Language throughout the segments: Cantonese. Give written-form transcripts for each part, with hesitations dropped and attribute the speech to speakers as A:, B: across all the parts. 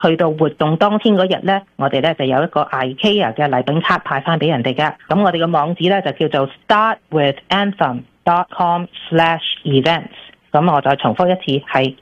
A: 去到活動當天嗰日咧，我哋咧就有一個 IKEA 嘅禮品卡派翻俾人哋嘅。咁我哋嘅網址咧就叫做 startwithanthem.com/events。咁我再重複一次，係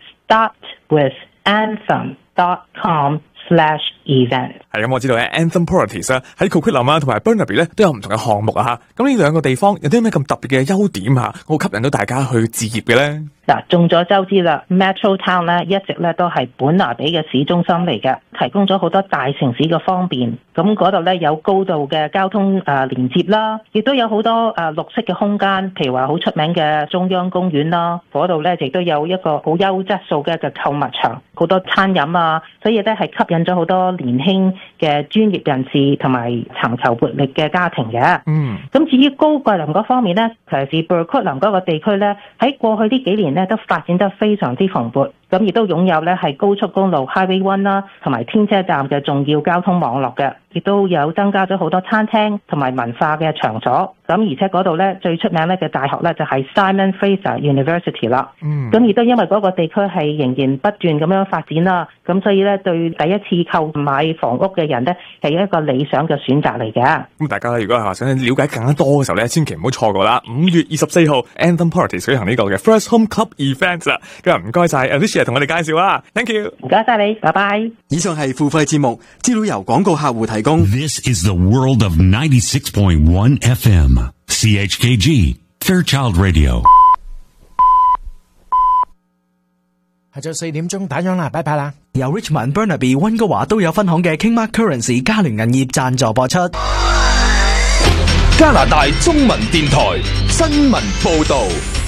A: startwithanthem.com/events。
B: 係咁，我知道咧 Anthem Properties 啊，喺 Coquitlam 啊同埋 Burnaby 咧都有唔同嘅項目啊吓。咁呢兩個地方有啲咩咁特別嘅優點啊，好吸引到大家去置業嘅咧？
A: 嗱，眾所周知啦 ，Metro Town 咧一直咧都係本拿比嘅市中心嚟嘅，提供咗好多大城市嘅方便。咁嗰度咧有高度嘅交通連接啦，亦都有好多綠色嘅空間，譬如話好出名嘅中央公園啦，嗰度咧亦都有一個好優質素嘅購物場，好多餐飲啊，所以咧係吸引咗好多年輕嘅專業人士同埋尋求活力嘅家庭嘅。咁至於高貴林嗰方面咧，尤其是 Burwood 林嗰個地區咧，喺過去呢幾年咧都發展得非常之蓬勃，咁亦都擁有咧係高速公路 Highway 1啦，同埋天車站嘅重要交通網絡嘅，亦都有增加咗好多餐廳同埋文化嘅場所。咁而且嗰度咧最出名咧嘅大學咧就係 Simon Fraser University 啦。咁亦都因為嗰個地區係仍然不斷咁樣發展啦，咁所以咧對第一次購買房屋嘅人咧係一個理想嘅選擇嚟嘅。
B: 咁大家如果係想了解更加多嘅時候咧，千祈唔好錯過啦。5月24號 Anthem Properties 舉行呢個嘅 First Home Club Event 啦。今日唔該晒 Alicia 同我哋介紹啊 ，Thank you，
A: 唔該晒你，拜拜。
C: 以上係付費節目，資料由廣告客戶提供。
D: This is the world of 96.1 FM CHKG Fairchild Radio。
E: 下晝4點鐘打烊啦，拜拜啦！
C: 由 Richmond、Burnaby、溫哥華都有分行嘅 Kingmark Currency 嘉聯銀業贊助播出。
F: 加拿大中文電台新聞報道。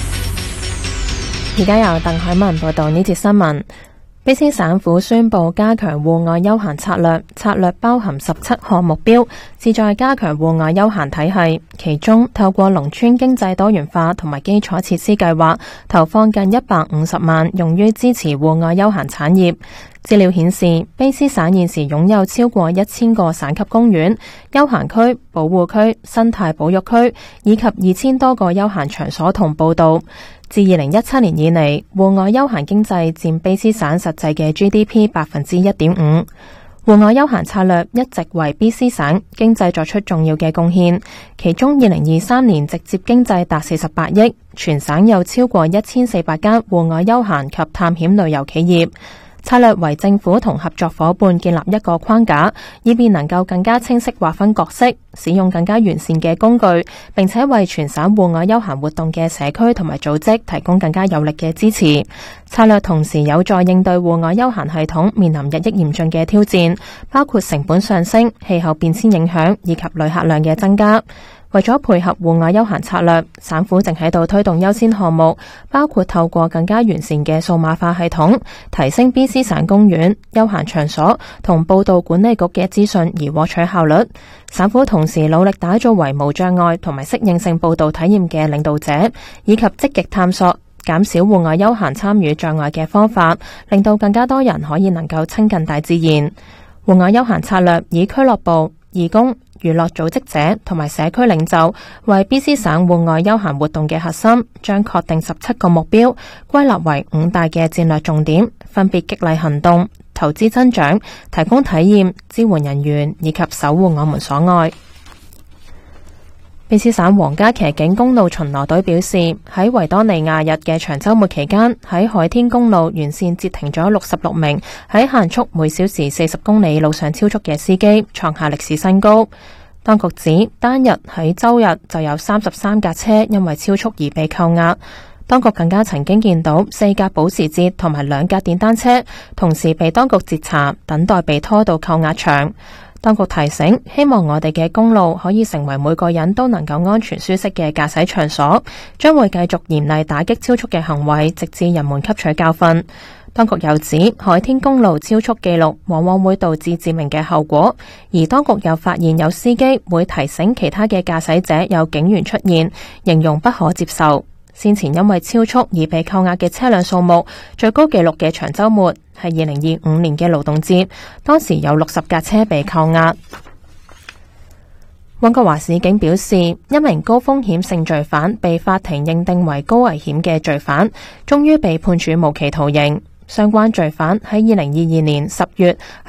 G: 而家由鄧海文報道呢節新聞。卑詩省府宣布加強戶外休閒策略，策略包含17項目標，旨在加強戶外休閒體系。其中，透過農村經濟多元化同埋基礎設施計劃，投放近150萬用於支持戶外休閒產業。資料顯示，卑詩省現時擁有超過1000個省級公園、休閒區、保護區、生態保育區以及2000多個休閒場所同步道。自2017年以嚟，戶外休閒經濟佔卑詩省實際嘅 GDP 1.5%。戶外休閒策略一直為卑詩省經濟作出重要嘅貢獻，其中2023年直接經濟達48億，全省有超過1400間戶外休閒及探險旅遊企業。策略為政府同合作夥伴建立一個框架，以便能夠更加清晰劃分角色，使用更加完善嘅工具，並且為全省戶外休閒活動嘅社區同埋組織提供更加有力嘅支持。策略同時有助應對戶外休閒系統面臨日益嚴峻嘅挑戰，包括成本上升、氣候變遷影響以及旅客量嘅增加。為咗配合戶外休閒策略，省府正喺度推動優先項目，包括透過更加完善嘅數碼化系統，提升卑詩省公園、休閒場所同報道管理局嘅資訊而獲取效率。省府同時努力打造為無障礙同埋適應性報道體驗嘅領導者，以及積極探索減少戶外休閒參與障礙嘅方法，令到更加多人可以能夠親近大自然。戶外休閒策略以俱樂部、義工、娛樂組織者同埋社區領袖為卑詩省戶外休閒活動嘅核心，將確定17個目標，歸納為5大嘅戰略重點，分別激勵行動、投資增長、提供體驗、支援人員以及守護我們所愛。卑詩省皇家騎警公路巡邏隊表示，喺維多利亞日嘅長週末期間，喺海天公路沿線截停咗66名喺限速每小時40公里路上超速嘅司機，創下歷史新高。當局指單日喺週日就有33架車因為超速而被扣押。當局更加曾經見到4架保時捷同埋2架電單車同時被當局截查，等待被拖到扣押場。當局提醒，希望我哋嘅公路可以成為每個人都能夠安全舒適嘅駕駛場所，將會繼續嚴厲打擊超速嘅行為，直至人們吸取教訓。當局又指，海天公路超速記錄往往會導致致命嘅後果，而當局又發現有司機會提醒其他嘅駕駛者有警員出現，形容不可接受。先前因為超速而被扣押嘅車輛數目最高紀錄嘅長週末係2025年嘅勞動節，當時有60架車被扣押。溫哥華市警表示，一名高風險性罪犯被法庭認定為高危險嘅罪犯，終於被判處無期徒刑。相關罪犯喺2022年10月